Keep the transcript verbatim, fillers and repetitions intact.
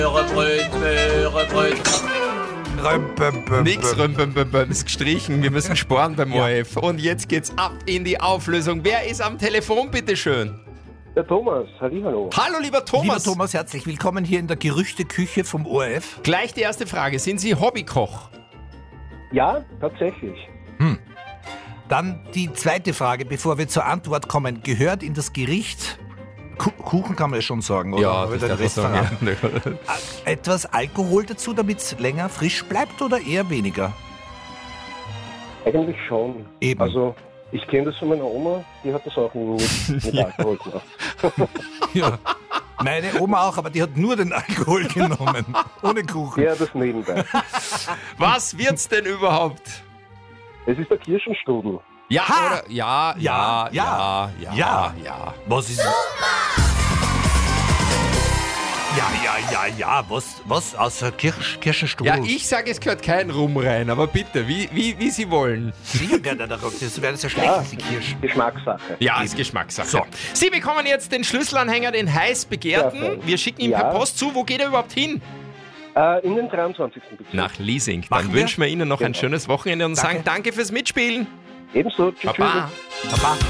Möhrebröt, Möhrebröt. Römpömpömpö. Nix Römpömpömpö, ist gestrichen. Wir müssen sparen beim Ja. O R F. Und jetzt geht's ab in die Auflösung. Wer ist am Telefon, bitteschön? Der Thomas, hallihallo. Hallo, lieber Thomas. Lieber Thomas, herzlich willkommen hier in der Gerüchteküche vom O R F. Gleich die erste Frage. Sind Sie Hobbykoch? Ja, tatsächlich. Dann die zweite Frage, bevor wir zur Antwort kommen. Gehört in das Gericht, Ku- Kuchen kann man ja schon sagen, oder? Hab ich den Rest verraten? Äh, Etwas Alkohol dazu, damit es länger frisch bleibt oder eher weniger? Eigentlich schon. Eben. Also, ich kenne das von meiner Oma, die hat das auch mit, mit Alkohol gemacht. Ja. Meine Oma auch, aber die hat nur den Alkohol genommen, ohne Kuchen. Ja, das nebenbei. Was wird's denn überhaupt? Es ist der Kirschenstrudel. Ja, Ha! oder? Ja, ja, ja, ja, ja, Ja. ja. Was ist... Ja, ja, ja, ja, was, was außer Kirsch, Kirschenstrudel? Ja, ich sage, es gehört kein Rum rein, aber bitte, wie, wie, wie Sie wollen. Sicher gerne, das wäre das ja schlecht, Ja, die Kirschen. Geschmackssache. Ja, ist Geschmackssache. So. Sie bekommen jetzt den Schlüsselanhänger, den heiß begehrten. Perfekt. Wir schicken ihm Ja. per Post zu. Wo geht er überhaupt hin? Äh, in den dreiundzwanzigsten Bezirk. Nach Leasing. Machen Dann wir. wünschen wir Ihnen noch ein Genau. schönes Wochenende und Danke. sagen danke fürs Mitspielen. Ebenso. Tschüss. Baba. Baba.